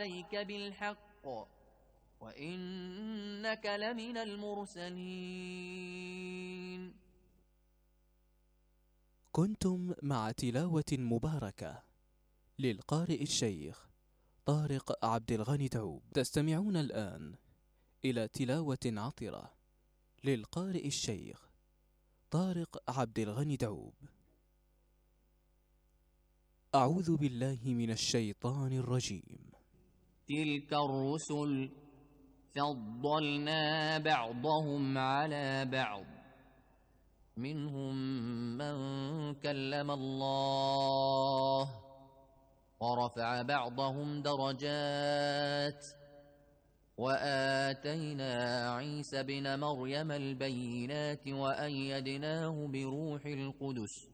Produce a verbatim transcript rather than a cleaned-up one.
عليك بالحق وإنك لمن المرسلين. كنتم مع تلاوة مباركة للقارئ الشيخ طارق عبد الغني دعوب. تستمعون الآن إلى تلاوة عطرة للقارئ الشيخ طارق عبد الغني دعوب. أعوذ بالله من الشيطان الرجيم. تلك الرسل فضلنا بعضهم على بعض منهم من كلم الله ورفع بعضهم درجات وآتينا عيسى ابن مريم البينات وأيدناه بروح القدس